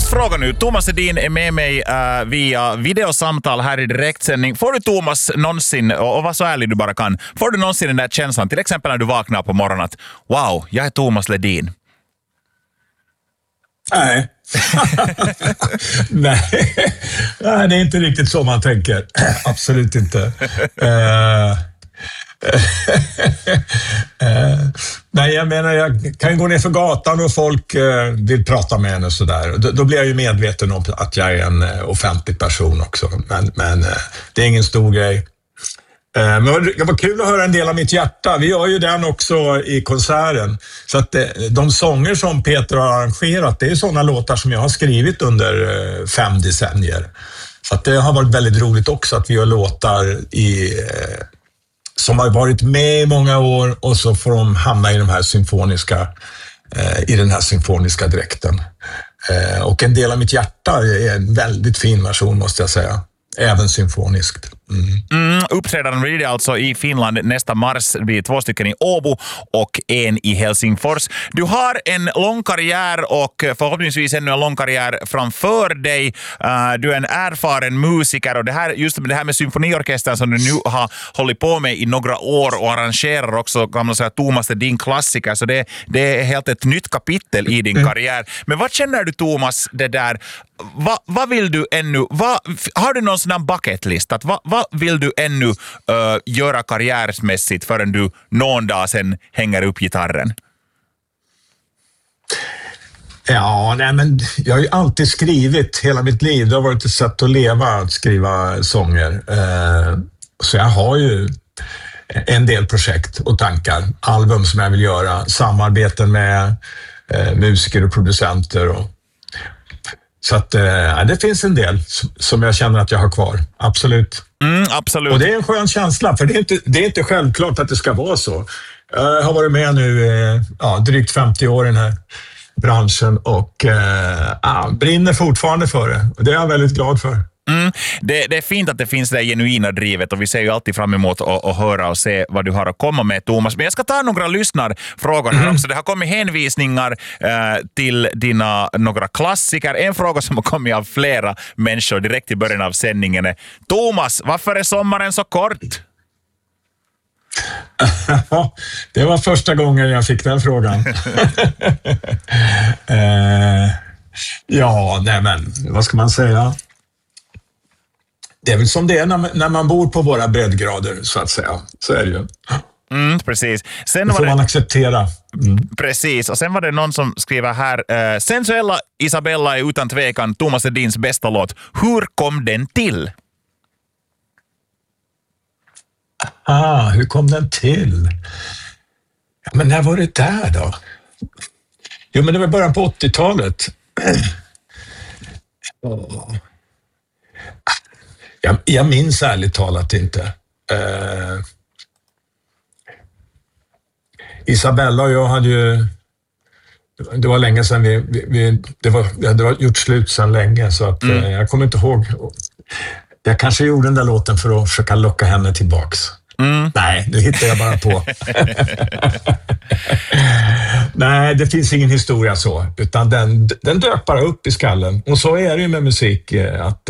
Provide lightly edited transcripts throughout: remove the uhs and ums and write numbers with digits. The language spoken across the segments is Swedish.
fråga nu. Thomas Edin är med mig via videosamtal här i direktsändning. Får du, Thomas, någonsin, och var så ärlig du bara kan, får du någonsin den där känslan, till exempel när du vaknar på morgonen, att wow, jag är Thomas Ledin? Nej. Nej, det är inte riktigt så man tänker. Absolut inte. Nej, jag menar, jag kan gå ner för gatan och folk vill prata med en och sådär. Då blir jag ju medveten om att jag är en offentlig person också. Men det är ingen stor grej. Men det var kul att höra en del av mitt hjärta. Vi gör ju den också i konserten. Så att de sånger som Peter har arrangerat, det är sådana låtar som jag har skrivit under 5 decennier. Så att det har varit väldigt roligt också att vi gör låtar som har varit med i många år, och så får de hamna i de här i den här symfoniska dräkten. Och en del av mitt hjärta är en väldigt fin version, måste jag säga. Även symfoniskt. Uppträdanden blir det alltså i Finland nästa mars. Det blir 2 stycken i Åbo och 1 i Helsingfors. Du har en lång karriär och förhoppningsvis ännu en lång karriär framför dig. Du är en erfaren musiker, och just det här med symfoniorkestern som du nu har hållit på med i några år och arrangerar också, kan man säga, Thomas är din klassiker, så det är helt ett nytt kapitel i din karriär. Men vad känner du, Thomas, det där? Vad vill du ännu? Har du någon sån här bucketlist? Vad vill du ännu göra karriärsmässigt förrän du någon dag sen hänger upp gitarren? Ja, nej, men jag har ju alltid skrivit hela mitt liv. Det har varit ett sätt att leva, att skriva sånger. Så jag har ju en del projekt och tankar. Album som jag vill göra. Samarbeten med musiker och producenter. Så att det finns en del som jag känner att jag har kvar. Absolut. Absolut. Och det är en skön känsla, för det är inte självklart att det ska vara så. Jag har varit med nu drygt 50 år i den här branschen och brinner fortfarande för det. Och det är jag väldigt glad för. Det är fint att det finns det genuina drivet, och vi ser ju alltid fram emot att höra och se vad du har att komma med, Thomas. Men jag ska ta några lyssnarfrågor här också. Det har kommit hänvisningar till några klassiker. En fråga som har kommit av flera människor direkt i början av sändningen är: Thomas, varför är sommaren så kort? Det var första gången jag fick den frågan. Vad ska man säga? Det är väl som det är när man bor på våra breddgrader, så att säga. Så är det ju. Precis. Det får man acceptera. Precis. Och sen var det någon som skriver här: Sensuella Isabella är utan tvekan Thomas Edins bästa låt. Hur kom den till? Hur kom den till? Ja, men när var det där då? Jo, men det var början på 80-talet. Jag minns ärligt talat inte. Isabella och jag hade ju... Det var länge sedan det var gjort slut sedan länge, så att jag kommer inte ihåg. Jag kanske gjorde den där låten för att försöka locka henne tillbaks. Nej, nu hittar jag bara på. Nej, det finns ingen historia så, utan den dök bara upp i skallen. Och så är det ju med musik, att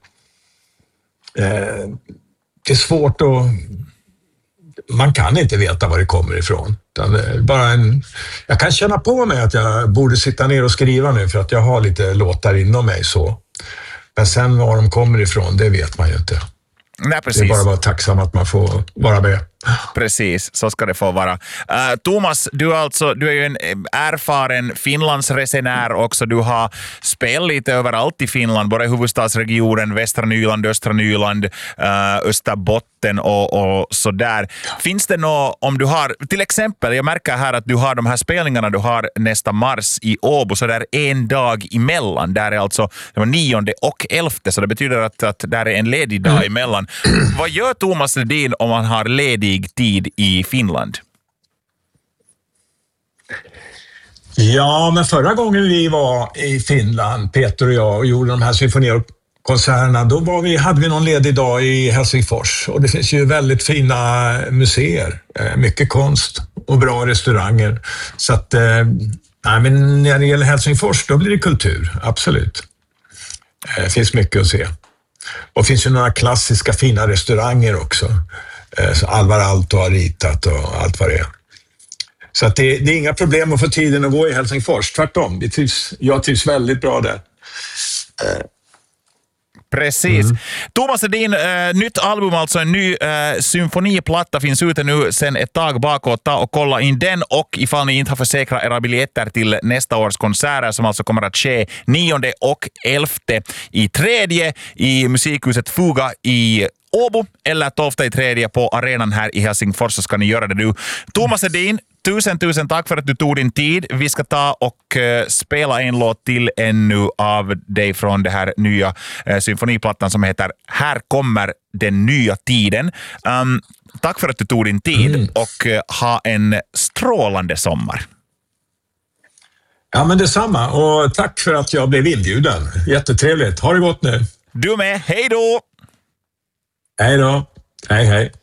det är svårt att... Man kan inte veta var det kommer ifrån. Jag kan känna på mig att jag borde sitta ner och skriva nu, för att jag har lite låtar inom mig så. Men sen var de kommer ifrån, det vet man ju inte. Nej, precis. Det är bara att vara tacksam att man får vara med. Precis, så ska det få vara. Thomas, du är ju en erfaren Finlandsresenär också. Du har spelat lite överallt i Finland, både i huvudstadsregionen, västra Nyland, östra Nyland, Österbotten och sådär. Finns det något, om du har, till exempel, jag märker här att du har de här spelningarna du har nästa mars i Åbo, så där en dag emellan. Där är alltså 9:e och 11:e, så det betyder att där är en ledig dag emellan. Vad gör Thomas Ledin om man har ledig tid i Finland? Ja, men förra gången vi var i Finland, Peter och jag, och gjorde de här symfonikonserterna, då hade vi någon ledig dag i Helsingfors. Och det finns ju väldigt fina museer, mycket konst och bra restauranger. Så att Nej, men när det gäller Helsingfors, då blir det kultur. Absolut. Det finns mycket att se. Och det finns ju några klassiska fina restauranger också. Så Alvar Aalto har ritat och allt vad det är. Så att det är inga problem att få tiden att gå i Helsingfors. Tvärtom, jag trivs väldigt bra där. Precis. Thomas Edin, nytt album, alltså en ny symfoniplatta finns ute nu sen ett tag bakåt. Ta och kolla in den, och ifall ni inte har försäkrat era biljetter till nästa års konserter som alltså kommer att ske 9 och 11/3 i musikhuset Fuga i Åbo eller 12/3 på arenan här i Helsingfors, så ska ni göra det nu. Thomas Edin, tusen tack för att du tog din tid. Vi ska ta och spela en låt till ännu av dig från det här nya symfoniplattan som heter Här kommer den nya tiden. Tack för att du tog din tid och ha en strålande sommar. Ja, men detsamma, och tack för att jag blev inbjuden. Jättetrevligt. Ha det gott nu. Du med. Hej då! Hej då. Hej.